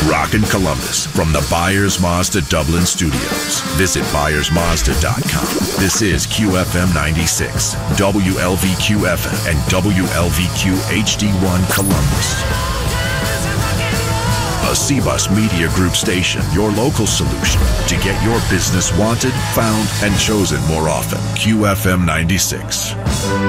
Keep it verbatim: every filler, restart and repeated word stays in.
Rockin' Columbus from the Byers Mazda Dublin Studios. Visit Byers Mazda dot com. This is Q F M ninety-six, W L V Q F M, and W L V Q H D one Columbus. A C-Bus Media Group station, your local solution to get your business wanted, found, and chosen more often. Q F M ninety-six.